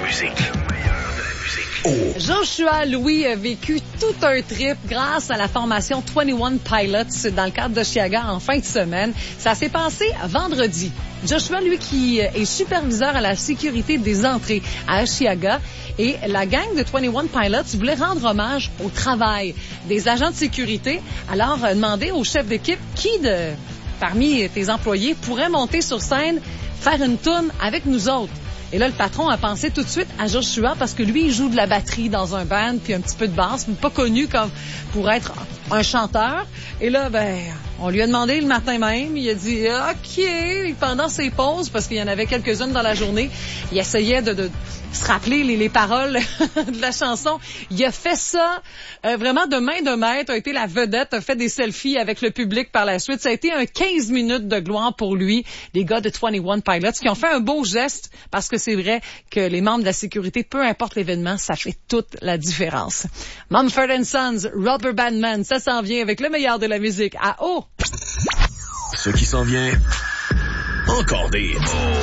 musique. Joshua Louis a vécu tout un trip grâce à la formation 21 Pilots dans le cadre d'Osheaga en fin de semaine. Ça s'est passé vendredi. Joshua, lui, qui est superviseur à la sécurité des entrées à Osheaga, et la gang de 21 Pilots voulait rendre hommage au travail des agents de sécurité. Alors, demander au chef d'équipe qui parmi tes employés pourrait monter sur scène, faire une toune avec nous autres. Et là, le patron a pensé tout de suite à Joshua parce que lui, il joue de la batterie dans un band puis un petit peu de basse, mais pas connu comme pour être un chanteur. Et là, on lui a demandé le matin même. Il a dit OK. Pendant ses pauses, parce qu'il y en avait quelques-unes dans la journée, il essayait de se rappeler les paroles de la chanson. Il a fait ça vraiment de main de maître, a été la vedette, a fait des selfies avec le public par la suite. Ça a été un 15 minutes de gloire pour lui, les gars de 21 Pilots, qui ont fait un beau geste parce que c'est vrai que les membres de la sécurité, peu importe l'événement, ça fait toute la différence. Mumford & Sons, Rubber Band Man, ça s'en vient avec le meilleur de la musique à O. Ce qui s'en vient, encore des